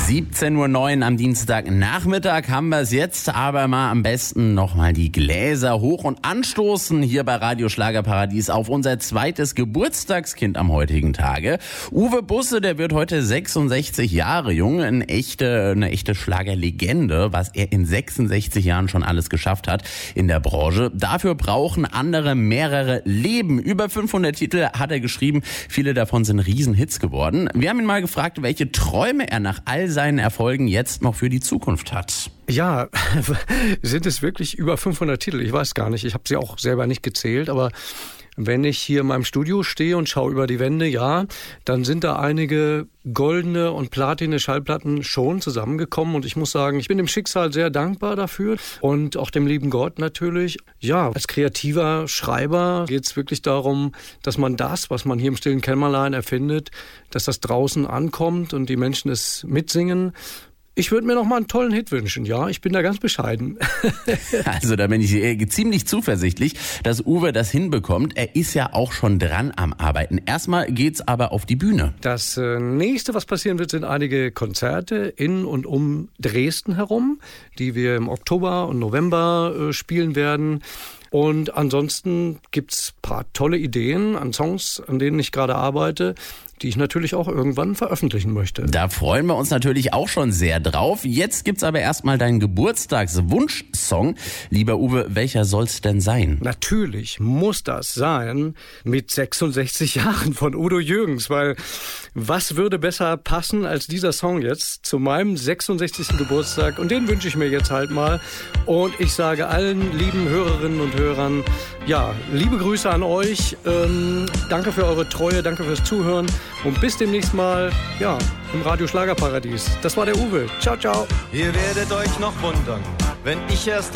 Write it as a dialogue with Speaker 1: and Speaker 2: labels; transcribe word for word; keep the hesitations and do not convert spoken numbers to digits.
Speaker 1: siebzehn Uhr neun am Dienstagnachmittag haben wir es jetzt, aber mal am besten nochmal die Gläser hoch und anstoßen hier bei Radio Schlagerparadies auf unser zweites Geburtstagskind am heutigen Tage. Uwe Busse, der wird heute sechsundsechzig Jahre jung, eine echte, eine echte Schlagerlegende, was er in sechsundsechzig Jahren schon alles geschafft hat in der Branche. Dafür brauchen andere mehrere Leben. Über fünfhundert Titel hat er geschrieben, viele davon sind Riesenhits geworden. Wir haben ihn mal gefragt, welche Träume er nach all seinen Erfolgen jetzt noch für die Zukunft hat.
Speaker 2: Ja, sind es wirklich über fünfhundert Titel? Ich weiß gar nicht, ich habe sie auch selber nicht gezählt, aber wenn ich hier in meinem Studio stehe und schaue über die Wände, ja, dann sind da einige goldene und platine Schallplatten schon zusammengekommen und ich muss sagen, ich bin dem Schicksal sehr dankbar dafür und auch dem lieben Gott natürlich. Ja, als kreativer Schreiber geht es wirklich darum, dass man das, was man hier im stillen Kämmerlein erfindet, dass das draußen ankommt und die Menschen es mitsingen. Ich würde mir noch mal einen tollen Hit wünschen, ja. Ich bin da ganz bescheiden.
Speaker 1: Also da bin ich äh, ziemlich zuversichtlich, dass Uwe das hinbekommt. Er ist ja auch schon dran am Arbeiten. Erstmal geht's aber auf die Bühne.
Speaker 2: Das äh, nächste, was passieren wird, sind einige Konzerte in und um Dresden herum, die wir im Oktober und November äh, spielen werden. Und ansonsten gibt's ein paar tolle Ideen an Songs, an denen ich gerade arbeite, die ich natürlich auch irgendwann veröffentlichen möchte.
Speaker 1: Da freuen wir uns natürlich auch schon sehr drauf. Jetzt gibt's aber erstmal deinen Geburtstagswunschsong. Lieber Uwe, welcher soll's denn sein?
Speaker 2: Natürlich muss das sein mit sechsundsechzig Jahren von Udo Jürgens, weil was würde besser passen als dieser Song jetzt zu meinem sechsundsechzigsten Geburtstag? Und den wünsche ich mir jetzt halt mal. Und ich sage allen lieben Hörerinnen und Hörern, ja, liebe Grüße an euch. Ähm, danke für eure Treue, danke fürs Zuhören. Und bis demnächst mal, ja, im Radio Schlagerparadies. Das war der Uwe. Ciao, ciao.
Speaker 3: Ihr werdet euch noch wundern, wenn ich erst